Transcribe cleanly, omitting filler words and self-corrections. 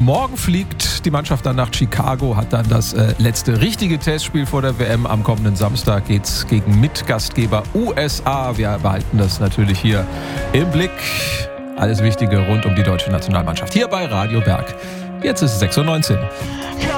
Morgen fliegt die Mannschaft dann nach Chicago, hat dann das letzte richtige Testspiel vor der WM. Am kommenden Samstag geht's gegen Mitgastgeber USA. Wir behalten das natürlich hier im Blick. Alles Wichtige rund um die deutsche Nationalmannschaft hier bei Radio Berg. Jetzt ist es 6:19 Uhr.